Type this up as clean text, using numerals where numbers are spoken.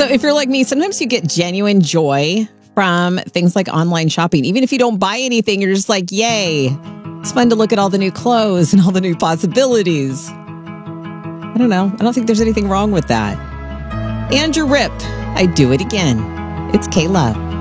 So if you're like me, sometimes you get genuine joy from things like online shopping. Even if you don't buy anything, you're just like, yay. It's fun to look at all the new clothes and all the new possibilities. I don't know. I don't think there's anything wrong with that. Andrew Rip, I do it again. It's K-Love.